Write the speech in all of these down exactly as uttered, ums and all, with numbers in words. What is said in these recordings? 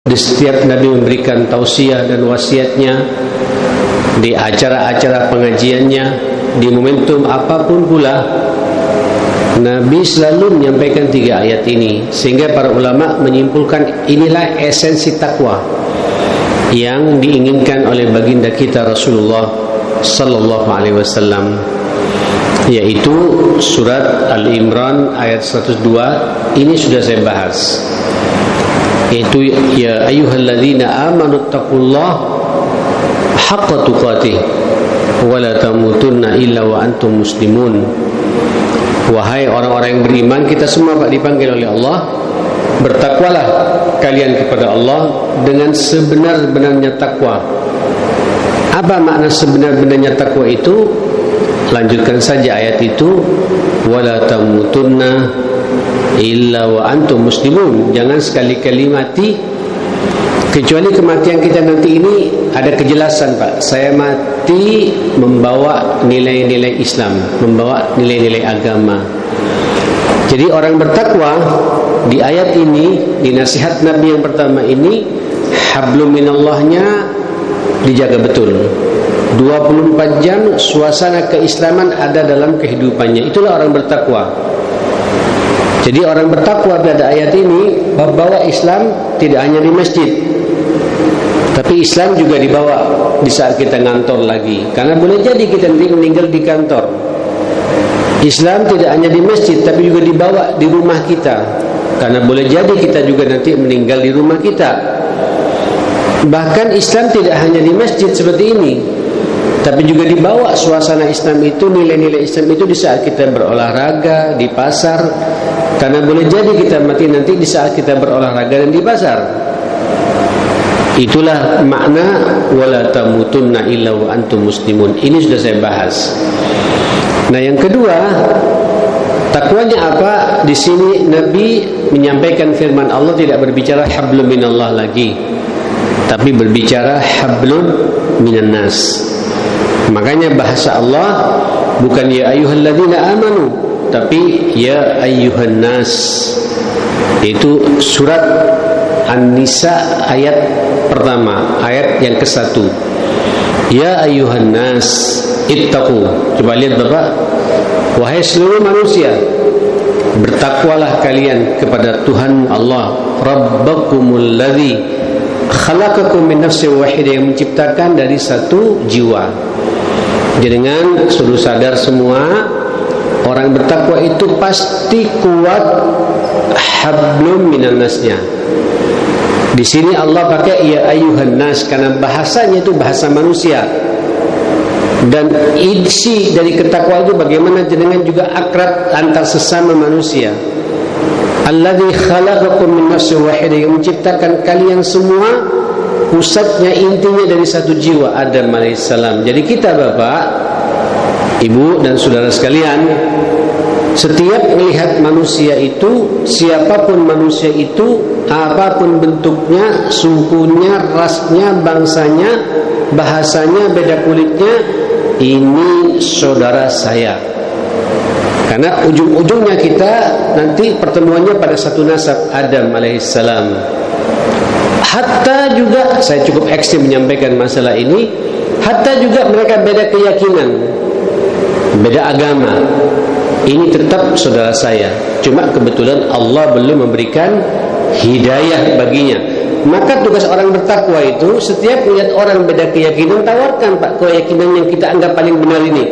Di setiap Nabi memberikan tausiah dan wasiatnya, di acara-acara pengajiannya, di momentum apapun pula, Nabi selalu menyampaikan tiga ayat ini, sehingga para ulama menyimpulkan inilah esensi takwa yang diinginkan oleh baginda kita Rasulullah sallallahu alaihi wasallam, yaitu surat Al-Imran ayat seratus dua. Ini sudah saya bahas, yaitu ya ayyuhalladzina amanu taqullaha haqqa tuqatih wa la tamutunna illa wa antum muslimun. Wahai orang-orang yang beriman, kita semua Pak dipanggil oleh Allah, bertakwalah kalian kepada Allah dengan sebenar-benarnya takwa. Apa makna sebenar-benarnya takwa itu? Lanjutkan saja ayat itu, wala tamutunna illa wa antum muslimun. Jangan sekali-kali mati kecuali kematian kita nanti ini ada kejelasan, Pak. Saya mati membawa nilai-nilai Islam, membawa nilai-nilai agama. Jadi orang bertakwa di ayat ini, di nasihat Nabi yang pertama ini, hablum minallahnya dijaga betul. dua puluh empat jam suasana keislaman ada dalam kehidupannya. Itulah orang bertakwa. Jadi orang bertakwa pada ayat ini membawa Islam tidak hanya di masjid, tapi Islam juga dibawa di saat kita ngantor lagi. Karena boleh jadi kita nanti meninggal di kantor. Islam tidak hanya di masjid, tapi juga dibawa di rumah kita. Karena boleh jadi kita juga nanti meninggal di rumah kita. Bahkan Islam tidak hanya di masjid seperti ini, tapi juga dibawa suasana Islam itu, nilai-nilai Islam itu di saat kita berolahraga, di pasar. Karena boleh jadi kita mati nanti di saat kita berolahraga dan di pasar. Itulah makna wala tamutunna illa wa antum muslimun. Ini sudah saya bahas. Nah, yang kedua, takwanya apa? Di sini Nabi menyampaikan firman Allah, tidak berbicara hablum minallah lagi, tapi berbicara hablum minan nas. Makanya bahasa Allah bukan ya ayyuhalladzina amanu, tapi ya ayyuhan nas. Itu surat An-Nisa ayat pertama, ayat yang ke satu. Ya ayyuhan nas ittaqu. Coba lihat Bapak, wahai seluruh manusia, bertakwalah kalian kepada Tuhan Allah, Rabbakumul ladzi khalaqakum min nafsin wahidah, yang menciptakan dari satu jiwa. Jadi dengan sudah sadar semua, orang bertakwa itu pasti kuat hablum minan nasnya. Di sini Allah pakai ya ayyuhan nas karena bahasanya itu bahasa manusia. Dan isi dari ketakwaan itu bagaimana jenengan juga akrab antar sesama manusia. Alladzi khalaqakum min nafsin wahidah, yang menciptakan kalian semua, pusatnya intinya dari satu jiwa, Adam alaihissalam. Jadi kita Bapak, Ibu dan saudara sekalian, setiap melihat manusia itu, siapapun manusia itu, apapun bentuknya, sukunya, rasnya, bangsanya, bahasanya, beda kulitnya, ini saudara saya. Karena ujung-ujungnya kita nanti pertemuannya pada satu nasab, Adam alaihissalam. Hatta juga, saya cukup ekstrim menyampaikan masalah ini, hatta juga mereka beda keyakinan, beda agama, ini tetap saudara saya. Cuma kebetulan Allah belum memberikan hidayah baginya. Maka tugas orang bertakwa itu, setiap melihat orang beda keyakinan, tawarkan Pak keyakinan yang kita anggap paling benar ini,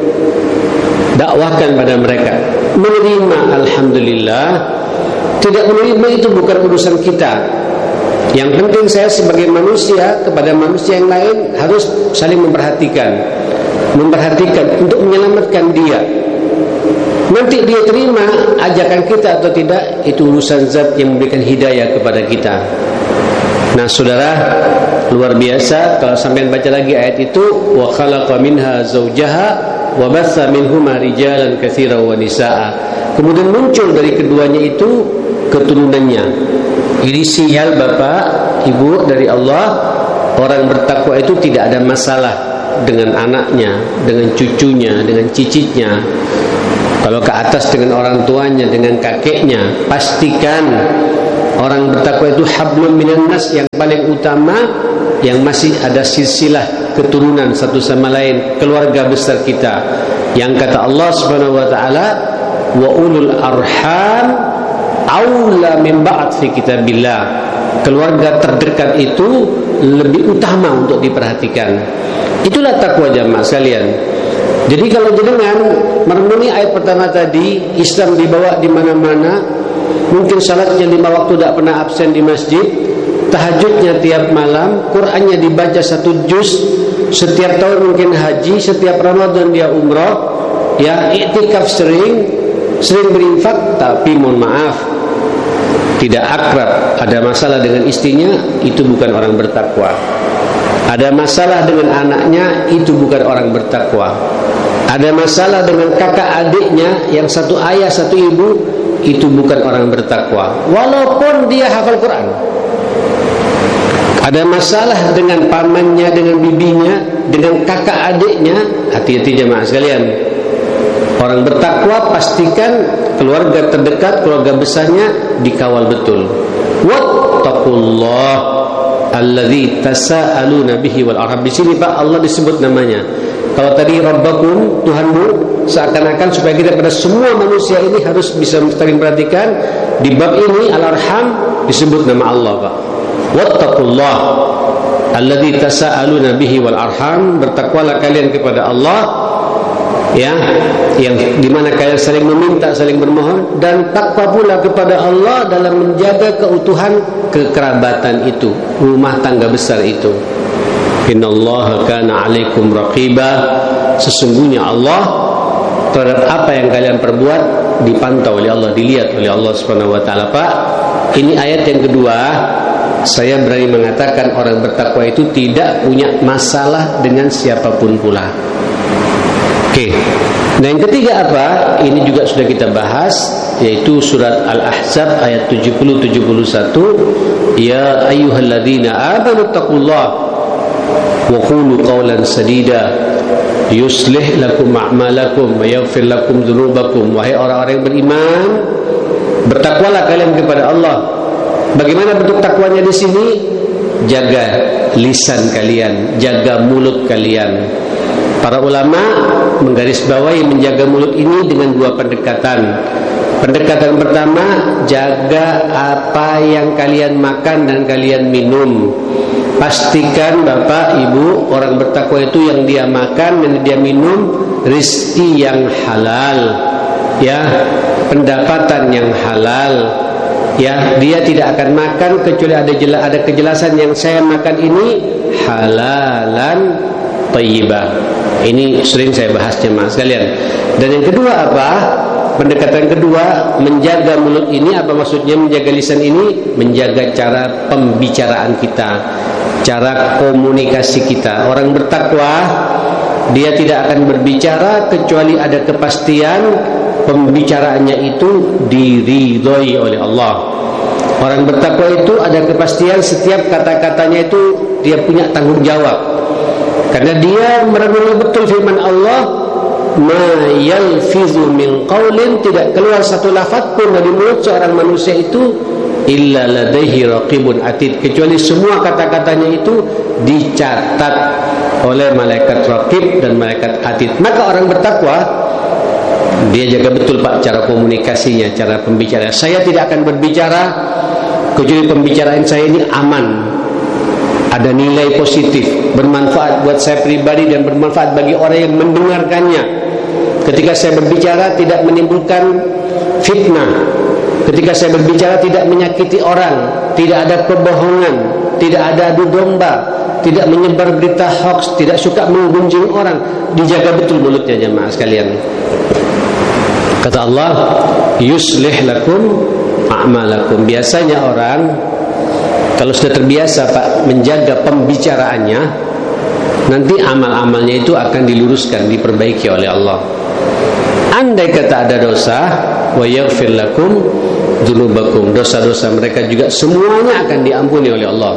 dakwahkan pada mereka. Menerima, alhamdulillah. Tidak menerima itu bukan urusan kita. Yang penting saya sebagai manusia kepada manusia yang lain harus saling memperhatikan, memperhatikan untuk menyelamatkan dia. Nanti dia terima ajakan kita atau tidak, itu urusan zat yang memberikan hidayah kepada kita. Nah saudara, luar biasa kalau sampai baca lagi ayat itu, wa khalaqa minha zawjaha wa batha minhuma rijalan katsiran wa nisaa. Kemudian muncul dari keduanya itu keturunannya. Ini sinyal Bapak, Ibu dari Allah, orang bertakwa itu tidak ada masalah dengan anaknya, dengan cucunya, dengan cicitnya. Kalau ke atas dengan orang tuanya, dengan kakeknya, pastikan orang bertakwa itu hablum minan nas, yang paling utama, yang masih ada silsilah keturunan satu sama lain, keluarga besar kita. Yang kata Allah Subhanahu wa taala, wa ulul arham aula min ba'd fi kitabillah. Keluarga terdekat itu lebih utama untuk diperhatikan. Itulah takwa jamaah sekalian. Jadi kalau jenengan merenungi ayat pertama tadi, Islam dibawa di mana-mana, mungkin salatnya lima waktu tidak pernah absen di masjid, tahajudnya tiap malam, Qur'annya dibaca satu juz, setiap tahun mungkin haji, setiap Ramadan dia umrah, ya iktikaf sering, sering berinfak, tapi mohon maaf, tidak akrab, ada masalah dengan istrinya, itu bukan orang bertakwa. Ada masalah dengan anaknya, itu bukan orang bertakwa. Ada masalah dengan kakak adiknya yang satu ayah satu ibu, itu bukan orang bertakwa, walaupun dia hafal Quran. Ada masalah dengan pamannya, dengan bibinya, dengan kakak adiknya, hati-hati jemaah sekalian. Orang bertakwa pastikan keluarga terdekat, keluarga besarnya dikawal betul. Wattaqullah alladzi tasaaluna bihi wal arham. Di sini Pak Allah disebut namanya. Kalau tadi Rabbakum, Tuhanmu, seakan-akan supaya kita pada semua manusia ini harus bisa saling perhatikan. Di bab ini Al-Arham disebut nama Allah Pak. Wattaqullah alladzi tasaaluna bihi wal arham. Bertakwalah kalian kepada Allah, ya, yang dimana kalian saling meminta, saling bermohon, dan takwa pula kepada Allah dalam menjaga keutuhan kekerabatan itu, rumah tangga besar itu. Innallaha kana 'alaikum raqiba. Sesungguhnya Allah terhadap apa yang kalian perbuat dipantau oleh Allah, dilihat oleh Allah Subhanahu wa taala. Pak, ini ayat yang kedua. Saya berani mengatakan orang bertakwa itu tidak punya masalah dengan siapapun pula. Oke. Nah, yang ketiga apa? Ini juga sudah kita bahas, yaitu surat Al-Ahzab ayat tujuh puluh tujuh puluh satu. Ya ayyuhalladzina amanu taqullaha wa qulu qawlan sadida yuslih lakum a'malakum wa yaghfir lakum dzunubakum. Wahai orang-orang yang beriman, bertakwalah kalian kepada Allah. Bagaimana bentuk takwanya di sini? Jaga lisan kalian, jaga mulut kalian. Para ulama menggarisbawahi menjaga mulut ini dengan dua pendekatan. Pendekatan pertama, jaga apa yang kalian makan dan kalian minum. Pastikan Bapak Ibu, orang bertakwa itu yang dia makan dan dia minum rezeki yang halal, ya, pendapatan yang halal. Ya, dia tidak akan makan kecuali ada jela, ada kejelasan yang saya makan ini halalan thayyibah. Ini sering saya bahas jemaah sekalian. Dan yang kedua apa? Pendekatan kedua, menjaga mulut ini apa maksudnya menjaga lisan ini? Menjaga cara pembicaraan kita, cara komunikasi kita. Orang bertakwa dia tidak akan berbicara kecuali ada kepastian pembicaraannya itu diridhoi oleh Allah. Orang bertakwa itu ada kepastian setiap kata-katanya itu dia punya tanggung jawab. Karena dia merenungi betul firman Allah, ma yalfizu min qaulin, tidak keluar satu lafaz pun dari mulut seorang manusia itu illa ladaihi raqibun atid, kecuali semua kata-katanya itu dicatat oleh malaikat raqib dan malaikat atid. Maka orang bertakwa dia jaga betul Pak cara komunikasinya, cara pembicaraan. Saya tidak akan berbicara kecuali pembicaraan saya ini aman, ada nilai positif, bermanfaat buat saya pribadi dan bermanfaat bagi orang yang mendengarkannya. Ketika saya berbicara tidak menimbulkan fitnah, ketika saya berbicara tidak menyakiti orang, tidak ada kebohongan, tidak ada adu domba, tidak menyebar berita hoax, tidak suka menggunjing orang. Dijaga betul mulutnya jemaah sekalian. Kata Allah, yuslih lakum a'malakum. Biasanya orang kalau sudah terbiasa Pak menjaga pembicaraannya, nanti amal-amalnya itu akan diluruskan, diperbaiki oleh Allah. Andai kata ada dosa, wa yaghfir lakum dzunubakum, dosa-dosa mereka juga semuanya akan diampuni oleh Allah.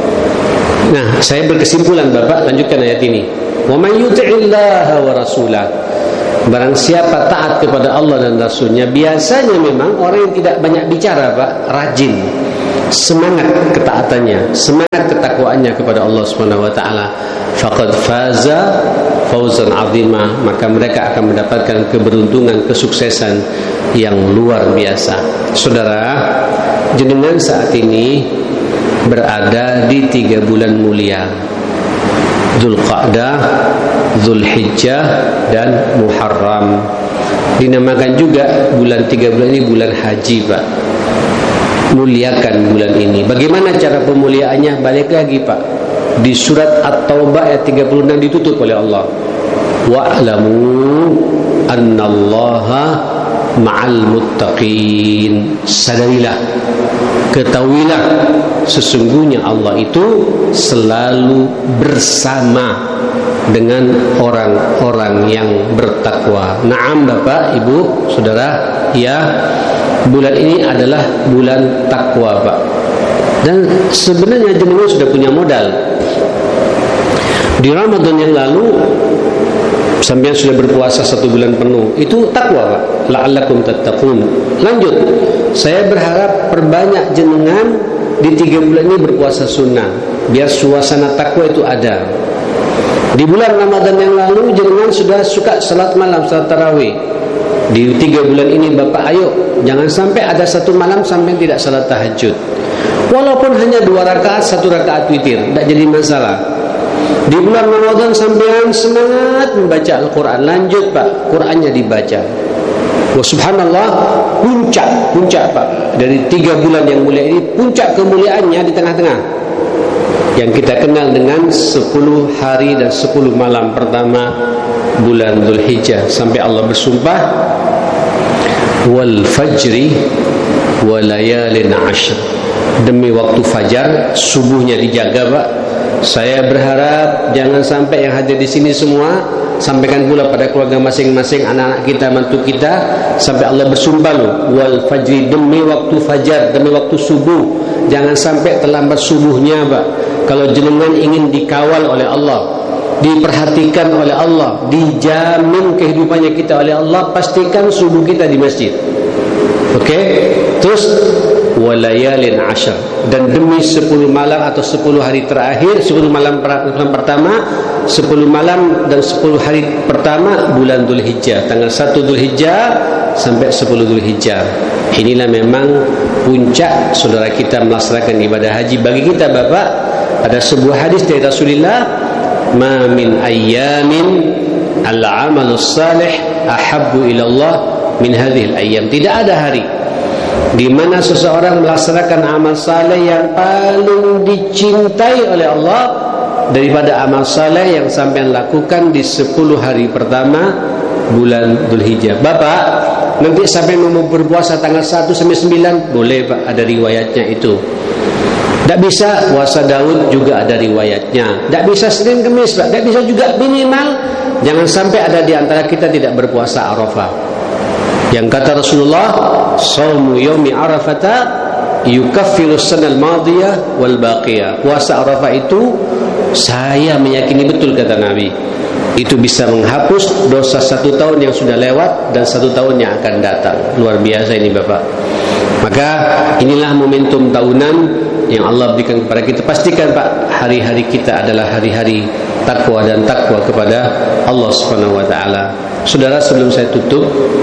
Nah, saya berkesimpulan Bapak, lanjutkan ayat ini. Wa may yuti'illaha wa rasulah. Barang siapa taat kepada Allah dan Rasulnya, biasanya memang orang yang tidak banyak bicara Pak, rajin. semangat ketaatannya, semangat ketakwaannya kepada Allah Subhanahu wa taala, faqad faza fawzan 'azima, maka mereka akan mendapatkan keberuntungan, kesuksesan yang luar biasa. Saudara, jenengan saat ini berada di tiga bulan mulia, Dzulqa'dah, Dzulhijjah, dan Muharram. Dinamakan juga bulan tiga bulan ini bulan haji, Pak. Muliakan bulan ini. Bagaimana cara pemuliaannya? Balik lagi, Pak. Di surat At-Taubah ayat tiga puluh enam ditutup oleh Allah. Wa'lamu annallaha ma'al muttaqin. Sadarilah, ketahuilah, sesungguhnya Allah itu selalu bersama dengan orang-orang yang bertakwa. Naam Bapak, Ibu, Saudara, ya, bulan ini adalah bulan takwa, Pak. Dan sebenarnya jenengan sudah punya modal. Di Ramadan yang lalu sampai sudah berpuasa satu bulan penuh, itu takwa, Pak. La'allakum tattaqun. Lanjut, saya berharap perbanyak jenengan di tiga bulan ini berpuasa sunnah, biar suasana takwa itu ada. Di bulan Ramadan yang lalu jenengan sudah suka salat malam, salat tarawih. Di tiga bulan ini Bapak, ayo, jangan sampai ada satu malam sampai tidak salat tahajud. Walaupun hanya dua rakaat, satu rakaat witir, tidak jadi masalah. Di bulan Ramadan sampean semangat membaca Al-Quran. Lanjut, Pak, Qurannya dibaca. Wah, subhanallah, puncak, puncak, Pak. Dari tiga bulan yang mulia ini, puncak kemuliaannya di tengah-tengah, yang kita kenal dengan sepuluh hari dan sepuluh malam pertama bulan Dzulhijjah, sampai Allah bersumpah, wal fajri wa layalin ashr, demi waktu fajar, subuhnya dijaga, Pak. Saya berharap jangan sampai yang hadir di sini semua, sampaikan pula pada keluarga masing-masing, anak-anak kita, mantu kita, sampai Allah bersumpah loh, wal fajri, demi waktu fajar, demi waktu subuh, jangan sampai terlambat subuhnya, Pak. Kalau jenengan ingin dikawal oleh Allah, diperhatikan oleh Allah, dijamin kehidupannya kita oleh Allah, pastikan subuh kita di masjid. Oke? Okay? Terus walayalin ashar, dan demi sepuluh malam atau sepuluh hari terakhir, sepuluh malam pertama, sepuluh malam dan sepuluh hari pertama bulan Dzulhijjah, tanggal satu Dzulhijjah sampai sepuluh Dzulhijjah. Inilah memang puncak saudara kita melaksanakan ibadah haji. Bagi kita, Bapak, ada sebuah hadis dari Rasulullah, ma min ayyamin al-amalus salih ahabbu ila Allah min hadhil ayyam. Tidak ada hari di mana seseorang melaksanakan amal saleh yang paling dicintai oleh Allah daripada amal saleh yang sampean lakukan di sepuluh hari pertama bulan Dzulhijjah. Bapak, nanti sampai mau berpuasa tanggal satu sampai sembilan, boleh, Pak, ada riwayatnya itu. Tidak bisa puasa Daud, juga ada riwayatnya. Tidak bisa Senin Kemis, Pak. Tidak bisa juga, minimal jangan sampai ada di antara kita tidak berpuasa Arafah. Yang kata Rasulullah, shaumu yaumi arafata yukaffiru sanal madiyah wal baqiyah. Puasa Arafah itu, saya meyakini betul, kata Nabi, itu bisa menghapus dosa satu tahun yang sudah lewat dan satu tahun yang akan datang. Luar biasa ini, Bapak. Maka inilah momentum tahunan yang Allah berikan kepada kita. Pastikan, Pak, hari-hari kita adalah hari-hari takwa dan takwa kepada Allah Subhanahu wa taala. Saudara, sebelum saya tutup,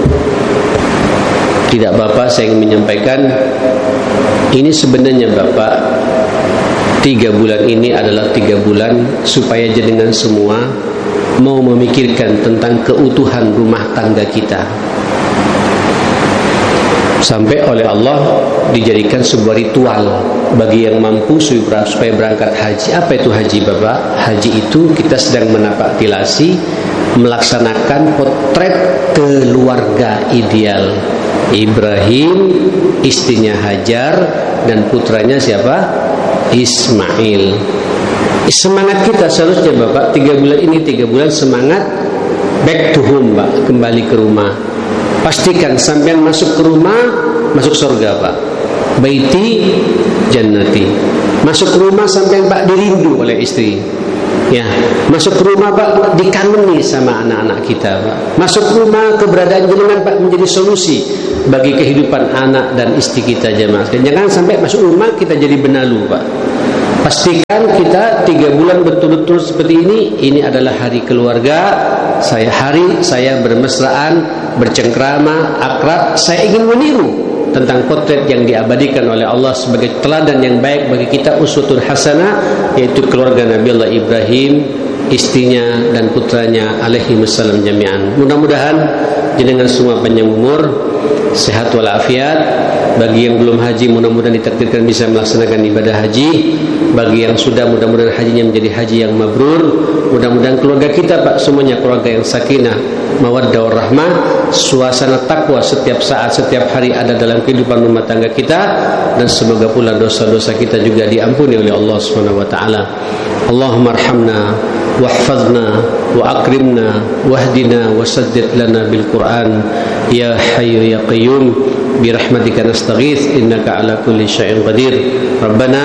tidak Bapak, saya ingin menyampaikan, ini sebenarnya, Bapak, tiga bulan ini adalah tiga bulan supaya jenengan semua mau memikirkan tentang keutuhan rumah tangga kita, sampai oleh Allah dijadikan sebuah ritual bagi yang mampu supaya berangkat haji. Apa itu haji, Bapak? Haji itu kita sedang menapaktilasi, melaksanakan potret keluarga ideal. Ibrahim, istrinya Hajar, dan putranya siapa? Ismail. Semangat kita seharusnya, Bapak, tiga bulan ini tiga bulan semangat back to home, Pak, kembali ke rumah. Pastikan sampean masuk ke rumah, masuk surga, Pak. Baiti jannati. Masuk ke rumah sampean, Pak, dirindu oleh istri. Ya, masuk rumah Pak dikaneni sama anak-anak kita Pak. Masuk rumah keberadaan jenengan Pak menjadi solusi bagi kehidupan anak dan istri kita jemaah. Jangan sampai masuk rumah kita jadi benalu Pak. Pastikan kita tiga bulan betul-betul seperti ini. Ini adalah hari keluarga. Saya hari saya bermesraan, bercengkrama, akrab. Saya ingin meniru tentang potret yang diabadikan oleh Allah sebagai teladan yang baik bagi kita, uswatun hasanah, yaitu keluarga Nabi Allah Ibrahim, istrinya dan putranya alaihi wassalam jami'an. Mudah-mudahan jenengan semua panjang umur, sehat walafiat. Bagi yang belum haji, mudah-mudahan ditakdirkan bisa melaksanakan ibadah haji. Bagi yang sudah, mudah-mudahan hajinya menjadi haji yang mabrur. Mudah-mudahan keluarga kita Pak semuanya keluarga yang sakinah, mawaddah warahmah, suasana takwa setiap saat, setiap hari ada dalam kehidupan rumah tangga kita, dan semoga pula dosa-dosa kita juga diampuni oleh Allah Subhanahu wa taala. Allahumma arhamna wahfazna wa akrimna wahdina wasaddid lana bil Qur'an ya hayyu ya qayyum birahmatika nastaghits innaka ala kulli syai'in qadir. Rabbana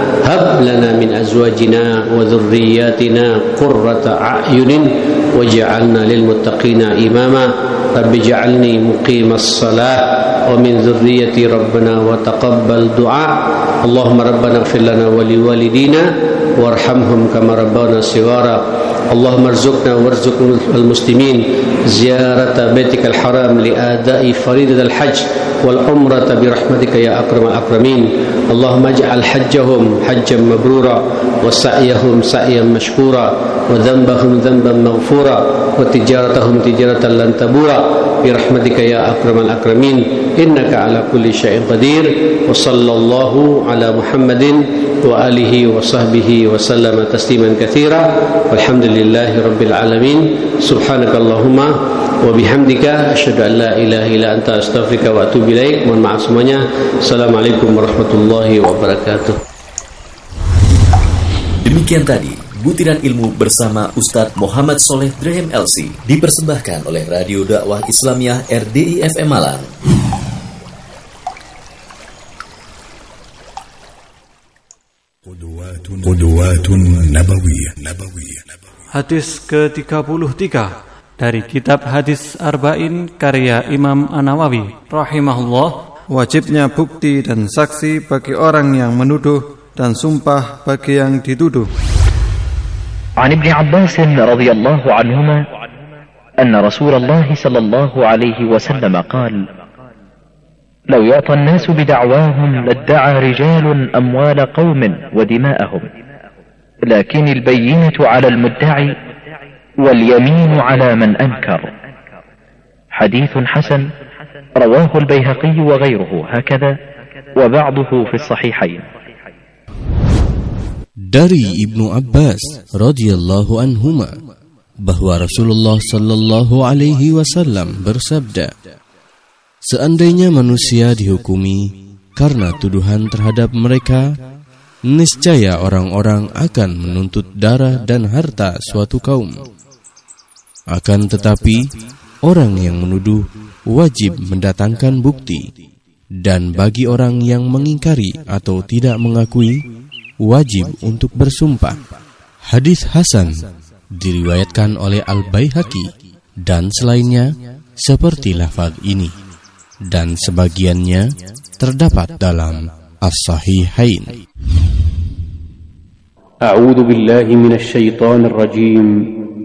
hab lana min azwajina wa dhurriyyatina qurrata a'yunin waj'alna lil muttaqina imama. Rabbi ij'alni muqimas shalah wa min dhurriyyati rabbana wa taqabbal du'a. Allahumma rabbana ighfir lana wa liwalidina warhamhum kama rabbana shighara. Allahumma arzuqna warzuqal muslimin ziyarata baitikal haram li ada'i faridatal hajj wal umrata bi rahmatika ya akramal akramin. Allahumma ij'al hajjahum hajjan mabrura wa sa'yahum sa'yan mashkura wa dhanbahum dhanban maghfura wa tijaratahum tijaratan lan tabura bi rahmatika ya akramal akramin innaka ala kulli syai'in qadir. Wa sallallahu ala Muhammadin wa alihi wa sahbihi wa sallama tasliman katsira walhamdulillahi rabbil alamin. Subhanakallahumma wa bihamdika asyhadu an la ilaha illa anta astaghfiruka wa atubu ilaik. Mohon maaf semuanya. Assalamualaikum warahmatullahi wabarakatuh. Demikian tadi butiran ilmu bersama Ustadz Muhammad Soleh Drehem L C, dipersembahkan oleh Radio Dakwah Islamiyah R D I F M Malang. Qudwatun Nabawiyah. Hadis ke tiga puluh tiga dari kitab Hadis Arba'in karya Imam An-Nawawi rahimahullah. Wajibnya bukti dan saksi bagi orang yang menuduh dan sumpah bagi yang dituduh. عن ابن عباس رضي الله عنهما أن رسول الله صلى الله عليه وسلم قال: لو يعطى الناس بدعواهم لادعى رجال أموال قوم ودماءهم، لكن البينة على المدعي واليمين على من أنكر. حديث حسن رواه البيهقي وغيره هكذا وبعضه في الصحيحين. Dari Ibnu Abbas radhiyallahu anhuma bahwa Rasulullah sallallahu alaihi wasallam bersabda, seandainya manusia dihukumi karena tuduhan terhadap mereka, niscaya orang-orang akan menuntut darah dan harta suatu kaum. Akan tetapi orang yang menuduh wajib mendatangkan bukti, dan bagi orang yang mengingkari atau tidak mengakui wajib untuk bersumpah. Hadis hasan diriwayatkan oleh Al-Baihaqi dan selainnya seperti lafaz ini, dan sebagiannya terdapat dalam As-Sahihain. A'udzu billahi minasy syaithanir rajim.